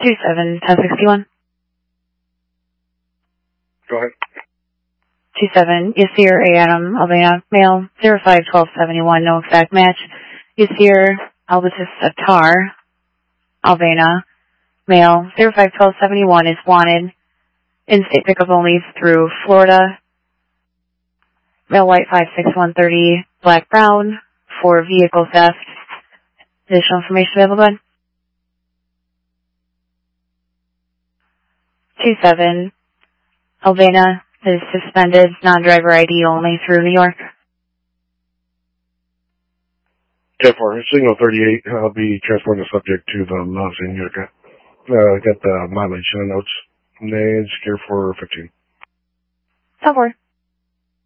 27-1061. Go ahead. 27, Yasir A. Adam, Albania, male, 05-1271, no exact match. Yasir Albatis Attar, Albania, male, 05-1271 is wanted. In-state pickup only through Florida. Male white 56130, black brown, for vehicle theft. Additional information available, bud? 27, Albania is suspended, non-driver ID only through New York. 10-4, signal 38, I'll be transporting the subject to the Los Angeles. Got the mileage notes. Names, care for 15. 10-4.